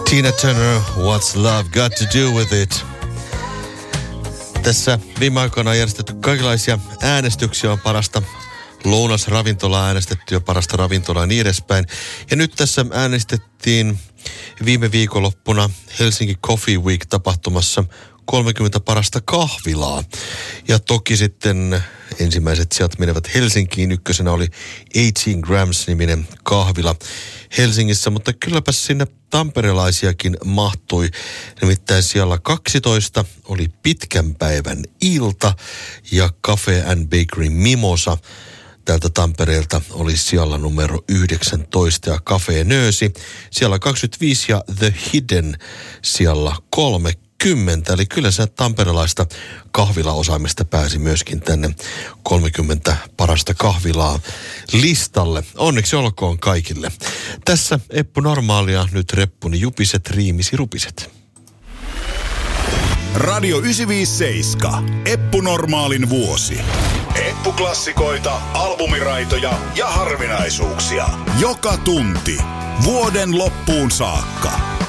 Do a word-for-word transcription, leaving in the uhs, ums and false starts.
Tina Turner, What's Love Got to Do With It? Tässä viime aikoina on järjestetty kaikenlaisia äänestyksiä, on parasta lounasravintolaa äänestetty ja parasta ravintolaa ja niin edespäin. Ja nyt tässä äänestettiin viime viikonloppuna Helsinki Coffee Week-tapahtumassa kolmekymmentä parasta kahvilaa. Ja toki sitten ensimmäiset sijat menevät Helsinkiin. Ykkösenä oli eighteen grams-niminen kahvila Helsingissä, mutta kylläpä sinne tamperelaisiakin mahtui. Nimittäin siellä kaksitoista oli pitkän päivän ilta ja Cafe and Bakery Mimosa täältä Tampereelta oli siellä numero yhdeksäntoista ja Cafe Nöösi siellä kaksikymmentäviisi ja The Hidden siellä kolmekymmentä. Eli kyllä se tamperelaista kahvilaosaamista pääsi myöskin tänne kolmekymmentä parasta kahvilaa listalle. Onneksi olkoon kaikille. Tässä Eppu Normaalia, nyt reppuni jupiset, riimisi rupiset. Radio yhdeksänsataaviisikymmentäseitsemän. Eppu Normaalin vuosi. Eppu-klassikoita, albumiraitoja ja harvinaisuuksia. Joka tunti. Vuoden loppuun saakka.